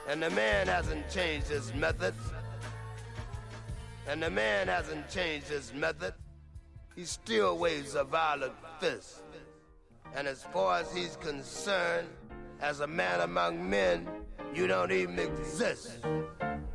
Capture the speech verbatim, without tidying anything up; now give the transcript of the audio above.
And the man hasn't changed his methods. And the man hasn't changed his method. He still waves a violent fist. And as far as he's concerned, as a man among men, you don't even exist.